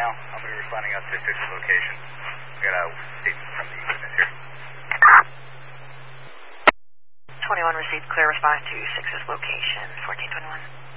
now. I'll be responding out to 6's location. We got a statement from the witness here. 21 received clear, responding to 6's location, 1421.